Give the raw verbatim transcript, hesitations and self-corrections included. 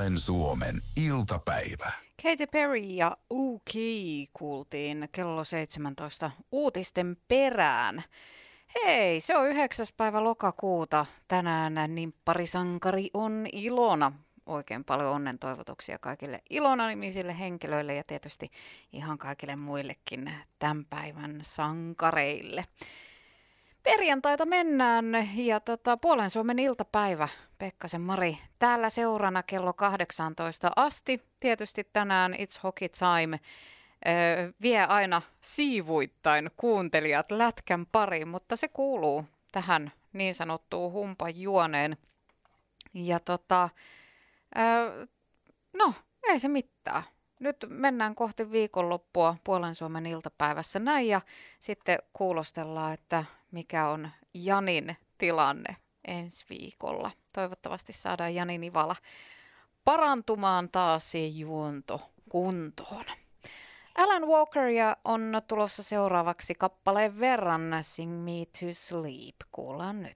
Puolen Suomen iltapäivä. Katy Perry ja OK kuultiin kello seitsemäntoista uutisten perään. Hei, se on yhdeksäs päivä lokakuuta. Tänään nimpparisankari on Ilona. Oikein paljon onnen toivotuksia kaikille Ilona-nimisille henkilöille ja tietysti ihan kaikille muillekin tämän päivän sankareille. Perjantaita mennään ja tota, Puolen Suomen iltapäivä, Pekkasen Mari, täällä seurana kello kahdeksantoista asti. Tietysti tänään It's Hockey Time öö, vie aina siivuittain kuuntelijat lätkän pariin, mutta se kuuluu tähän niin sanottuun humpajuoneen. Ja tota, öö, no ei se mitään. Nyt mennään kohti viikonloppua Puolen Suomen iltapäivässä näin ja sitten kuulostellaan, että mikä on Janin tilanne ensi viikolla. Toivottavasti saadaan Jani Nivala parantumaan taas ja juonto kuntoon. Alan Walkeria on tulossa seuraavaksi kappaleen verran Sing Me to Sleep. Kuullaan nyt.